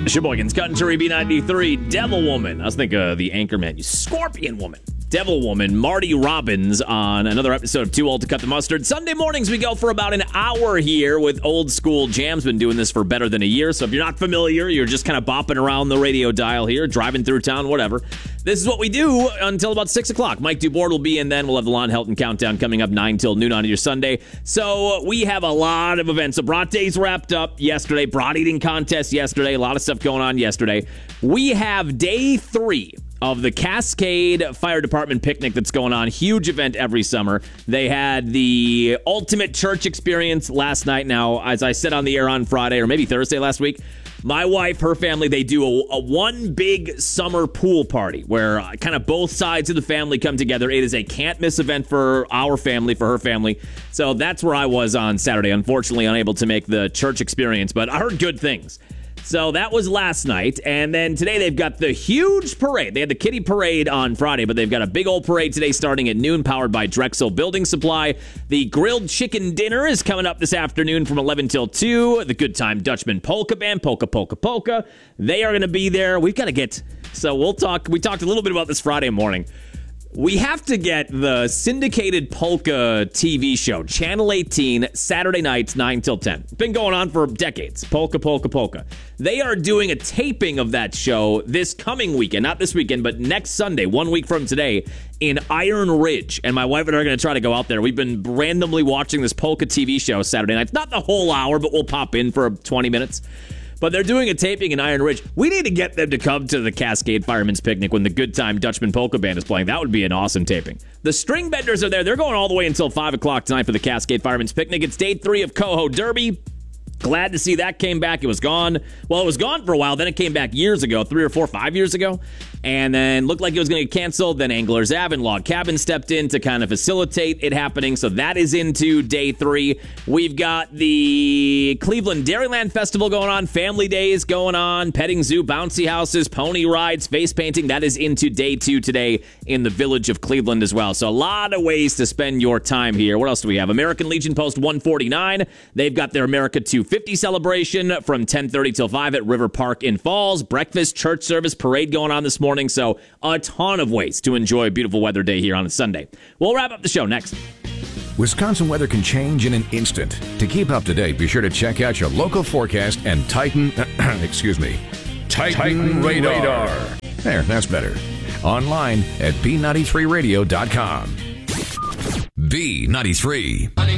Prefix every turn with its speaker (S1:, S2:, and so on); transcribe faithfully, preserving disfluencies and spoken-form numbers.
S1: Sheboygan's Country B ninety-three, Devil Woman. I was thinking of the Anchorman, you Scorpion Woman. Devil Woman, Marty Robbins on another episode of Too Old to Cut the Mustard. Sunday mornings we go for about an hour here with Old School Jams. Been doing this for better than a year, so if you're not familiar, you're just kind of bopping around the radio dial here, driving through town, whatever. This is what we do until about six o'clock. Mike Dubord will be in then. We'll have the Lon Helton Countdown coming up nine till noon on your Sunday. So we have a lot of events. So Brat Days wrapped up yesterday. Brat Eating Contest yesterday. A lot of stuff going on yesterday. We have day three of the Cascade Fire Department picnic that's going on. Huge event every summer. They had the ultimate church experience last night. Now, as I said on the air on Friday, or maybe Thursday last week, my wife, her family, they do a, a one big summer pool party where uh, kind of both sides of the family come together. It is a can't-miss event for our family, for her family. So that's where I was on Saturday. Unfortunately, unable to make the church experience, but I heard good things. So that was last night, and then today they've got the huge parade. They had the Kitty Parade on Friday, but they've got a big old parade today starting at noon, powered by Drexel Building Supply. The grilled chicken dinner is coming up this afternoon from eleven till two. The Good Time Dutchman Polka Band, Polka Polka Polka. They are going to be there. We've got to get, so we'll talk, we talked a little bit about this Friday morning. We have to get the syndicated polka T V show, Channel eighteen, Saturday nights, nine till ten. It's been going on for decades. Polka, polka, polka. They are doing a taping of that show this coming weekend. Not this weekend, but next Sunday, one week from today, in Iron Ridge. And my wife and I are going to try to go out there. We've been randomly watching this polka T V show Saturday nights. Not the whole hour, but we'll pop in for twenty minutes. But they're doing a taping in Iron Ridge. We need to get them to come to the Cascade Fireman's Picnic when the Good Time Dutchman Polka Band is playing. That would be an awesome taping. The String Benders are there. They're going all the way until five o'clock tonight for the Cascade Fireman's Picnic. It's day three of Coho Derby. Glad to see that came back. It was gone. Well, it was gone for a while. Then it came back years ago, three or four, five years ago. And then looked like it was going to get canceled. Then Anglers Ave and Log Cabin stepped in to kind of facilitate it happening. So that is into day three. We've got the Cleveland Dairyland Festival going on. Family Days going on. Petting Zoo, bouncy houses, pony rides, face painting. That is into day two today in the village of Cleveland as well. So a lot of ways to spend your time here. What else do we have? American Legion Post one forty-nine. They've got their America two fifty celebration from ten thirty till five at River Park in Falls. Breakfast, church service, parade going on this morning. So a ton of ways to enjoy a beautiful weather day here on a Sunday. We'll wrap up the show next.
S2: Wisconsin weather can change in an instant. To keep up to date, be sure to check out your local forecast and Titan, excuse me, Titan, Titan radar. radar. There, that's better. Online at B ninety-three radio dot com. B ninety-three.